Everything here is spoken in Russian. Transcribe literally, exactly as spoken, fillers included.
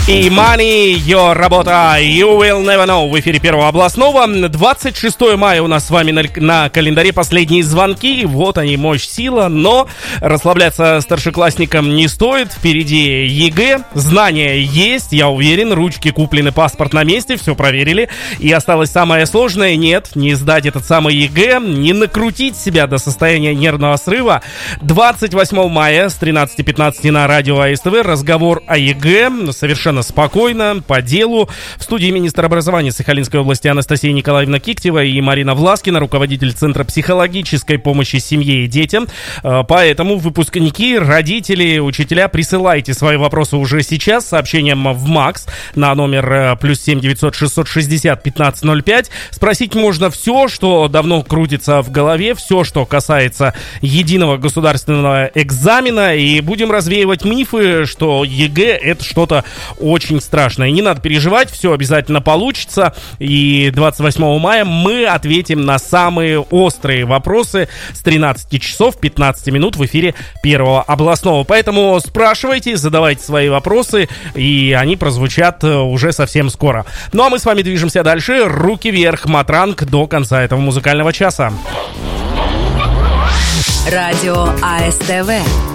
И Money, ее работа You Will Never Know в эфире Первого областного. двадцать шестое мая у нас с вами на, на календаре последние звонки. Вот они, мощь, сила. Но расслабляться старшеклассникам не стоит. Впереди ЕГЭ. Знания есть, я уверен. Ручки куплены, паспорт на месте. Все проверили. И осталось самое сложное. Нет, не сдать этот самый ЕГЭ. Не накрутить себя до состояния нервного срыва. двадцать восьмого мая с тринадцати пятнадцати на радио АСТВ. Разговор о ЕГЭ. Совершенно спокойно, по делу. В студии министр образования Сахалинской области Анастасия Николаевна Киктева и Марина Власкина, руководитель Центра психологической помощи семье и детям. Поэтому выпускники, родители, учителя, присылайте свои вопросы уже сейчас сообщением в МАКС на номер плюс семь девятьсот шестьсот шестьдесят пятнадцать ноль пять. Спросить можно все, что давно крутится в голове, все, что касается единого государственного экзамена, и будем развеивать мифы, что ЕГЭ — это что-то очень страшное. Не надо переживать, все обязательно получится. И двадцать восьмого мая мы ответим на самые острые вопросы с тринадцати часов пятнадцати минут в эфире Первого областного. Поэтому спрашивайте, задавайте свои вопросы, и они прозвучат уже совсем скоро. Ну а мы с вами движемся дальше. Руки вверх, Матранг, до конца этого музыкального часа. Радио АСТВ.